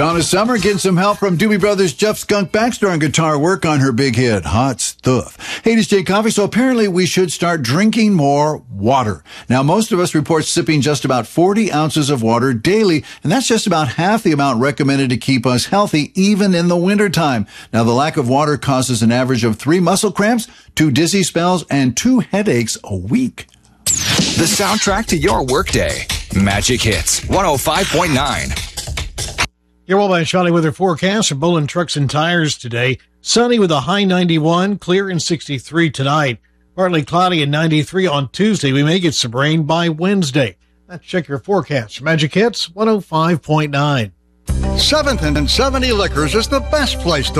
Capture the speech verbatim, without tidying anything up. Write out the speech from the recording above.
Donna Summer getting some help from Doobie Brothers' Jeff Skunk Baxter on guitar work on her big hit, Hot Stuff. Hey, it's Jay Coffee. So apparently we should start drinking more water. Now, most of us report sipping just about forty ounces of water daily, and that's just about half the amount recommended to keep us healthy, even in the wintertime. Now, the lack of water causes an average of three muscle cramps, two dizzy spells, and two headaches a week. The soundtrack to your workday. Magic Hits one oh five point nine. Your well by Shawty weather forecast for Bolin Trucks and Tires today. Sunny with a high ninety-one, clear and sixty-three tonight. Partly cloudy and ninety-three on Tuesday. We may get some rain by Wednesday. Let's check your forecast for Magic Hits one oh five point nine. seventh and seventy Liquors is the best place to